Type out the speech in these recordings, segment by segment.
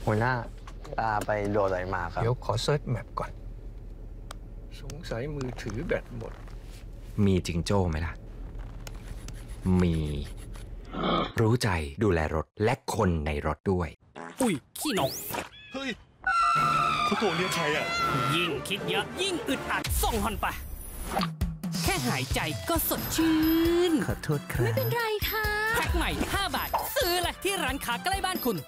หัวหน้าตาไปโดนอะไรมาครับเดี๋ยวขอเซิร์ชแมปก่อนสงสัยมือถือแบตหมดมีจิงโจ้ไหมล่ะมีรู้ใจดูแลรถและคนในรถด้วยอุ้ยขี้นกเฮ้ยเขาโตเรียกใครอ่ะยิ่งคิดเยอะยิ่งอึดอัดส่งฮอนไปแค่หายใจก็สดชื่นขอโทษครับไม่เป็นไรค่ะแพ็คใหม่5 บาทซื้อเลยที่ร้านค้าใกล้บ้านคุณ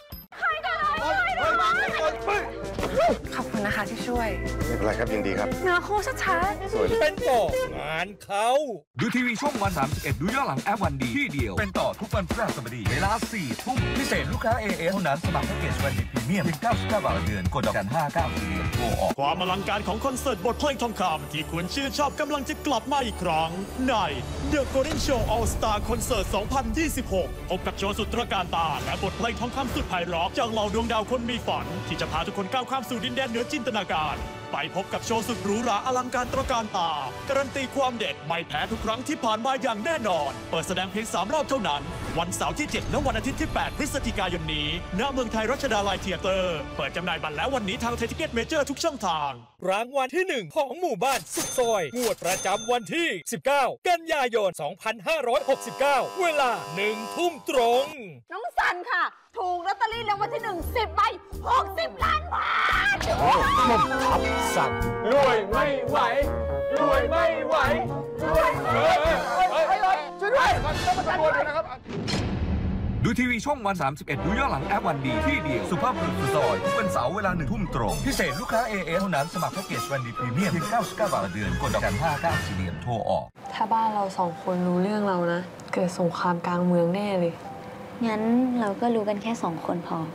ขอบคุณนะคะที่ช่วยไม่เป็นไรครับยินดีครับเนื้อคู่ชัดสวยเป็นต่องานเขาดูทีวีช่องวัน31ดูย้อนหลังแอปวันดีที่เดียวเป็นต่อทุกวันพฤหัสบดีเวลา 4 ทุ่มพิเศษลูกค้า AS เท่านั้นสมัครแพ็กเกจวันดีพรีเมียมเพียง99 บาทต่อเดือนกดดอกจัน59ทีเดียวโทรออกความอลังการของคอนเสิร์ตบทเพลงทองคำที่คุณชื่นชอบกำลังจะกลับมาอีกครั้งใน The Golden Show All Star Concert 2026 พบกับโชว์สุดตระการตาและบทเพลงทองคำสุดไพเราะจากเหล่าดวงดาวคนมีฝันที่จะพาทุกคนก้าวข้ามสู่ดินแดนเหนือจินตนาการไปพบกับโชว์สุดหรูหราอลังการตระการตาการันตีความเด็ดไม่แพ้ทุกครั้งที่ผ่านมาอย่างแน่นอนเปิดแสดงเพียง3 รอบเท่านั้นวันเสาร์ที่7และวันอาทิตย์ที่8พฤศจิกายนนี้ณเมืองไทยรัชดาลัยเธียเตอร์เปิดจำหน่ายบัตรแล้ววันนี้ทางไทยทิเก็ตเมเจอร์ทุกช่องทางรางวัลที่1ของหมู่บ้านสุดซอยงวดประจำวันที่19กันยายน2569เวลา 1 ทุ่มตรงน้องสันค่ะถูกลอตเตอรี่รางวัลที่1 10 ใบ60 ล้านบาทผมทับสั่งรวยไม่ไหวรวยไม่ไหวรวยช่วยด้วยต้องมาจัดด้วยนะครับดูทีวีช่องวัน31ดูย้อนหลังแอปวันดีที่เดียวสุภาพบุรุษสุดซอยทุกวันเสาร์เวลา 1 ทุ่มตรงพิเศษลูกค้า AS เท่านั้นสมัครแพ็กเกจวันดีพรีเมียมเพียง99 บาทต่อเดือนกดดอกจัน59สี่เหลี่ยมโทรออกถ้าบ้านเรา2 คนรู้เรื่องเรานะเกิดสงครามกลางเมืองแน่เลยงั้นเราก็รู้กันแค่2 คนพอ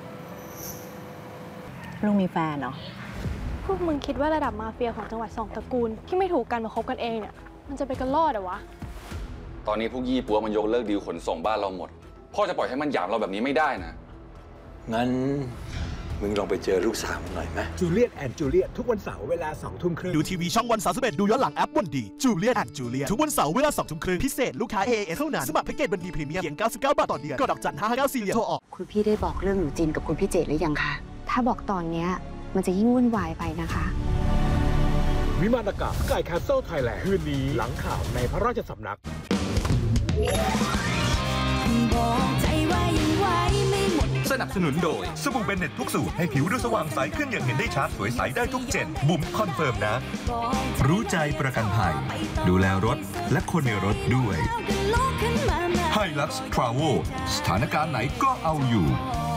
ลุงมีแฟนเหรอพวกมึงคิดว่าระดับมาเฟียของจังหวัด2 ตระกูลที่ไม่ถูกกันมาคบกันเองเนี่ยมันจะไปกันรอดเหรอวะตอนนี้พวกยี่ปัวมันยกเลิกดีลขนส่งบ้านเราหมดพ่อจะปล่อยให้มันหยามเราแบบนี้ไม่ได้นะงั้นมึงลองไปเจอลูกสาวหน่อยไหมจูเลียตแอนด์จูเลียตทุกวันเสาร์เวลา 20:30 ดูทีวีช่องวัน31ดูย้อนหลังแอปวันดีจูเลียตแอนด์จูเลียตทุกวันเสาร์เวลา 20:30พิเศษลูกค้า AS เท่านั้นสมัครแพ็กเกจวันดีพรีเมียมเพียง99 บาทต่อเดือนกดดอกจัน559สี่เหลี่ยมโทรออกคุณพี่ได้บอกเรื่องหนูจีนกับคุณพี่เจตหรือยังคะถ้าบอกตอนนี้มันจะยิ่งวุ่นวายไปนะคะวิมานอากาศสกายแคสเซิลไทยแลนด์คืนนี้หลังข่าวในพระราชสำนักสนับสนุนโดยสบู่เบนเน็ตทุกสูตรให้ผิวดูสว่างใสขึ้นอย่างเห็นได้ชัดสวยใสได้ทุกเจนบุ๋มคอนเฟิร์มนะรู้ใจประกันภัยดูแลรถและคนในรถด้วย Hilux Travel สถานการณ์ไหนก็เอาอยู่